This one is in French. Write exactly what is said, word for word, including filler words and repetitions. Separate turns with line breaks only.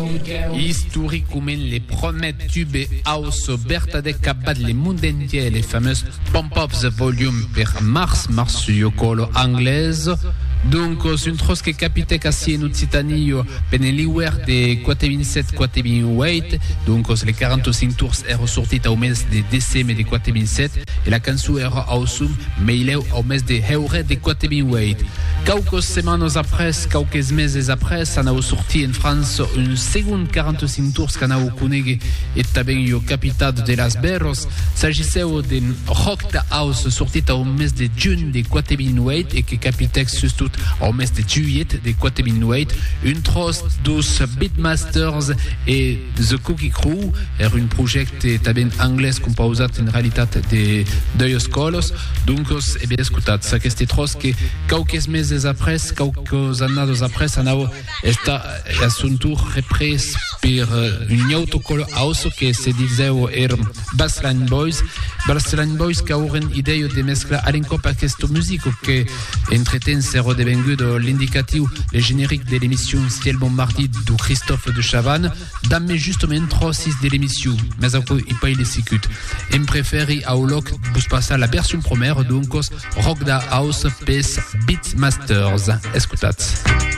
Historiquement, les premiers tubes house Berta de Cabad, les mondiaux, les fameuses Pump Up the Volume per Mars, Mars Yokolo anglaise. Donc, c'est une trosse qui capite quasi in Occitanie, peneliwer de quatre vingt-sept quatre vingt-huit. Donc, les quarante-cinq tours sont sortis au mes de décembre de quatre vingt-sept. Et la canson est au sum, mais il est au mes de heure de quatre vingt-huit. Quelques semaines après, quelques meses après, ça a sorti en France une seconde quarante-cinq tours qu'on a connu et taben au capital de Las Berros. S'agissait de rock house sorti au mes de juin de quatre vingt-huit et qui capitait surtout au mes de juillet de quatre vingt-huit. Une trosse dos Beatmasters et The Cookie Crew est un projet taben anglais composé en réalité de deux colos. Donc, eh bien, écoutez, ça que cette trosse que quelques meses après, quelques années après, ça está à son tour reprise par une autre colo house que se disait er Bassline Boys. Bassline Boys qui a une idée de mescler à l'incop à cette musique que entretient s'est redevenu l'indicatif, le générique de l'émission Ciel Bombardier de Christophe de Chavannes, dans justement trois six de l'émission, mais après il paye les circuits. Il préfère à Oloc vous passer la version première, donc Rock da House P S Beatmasters. Écoutez.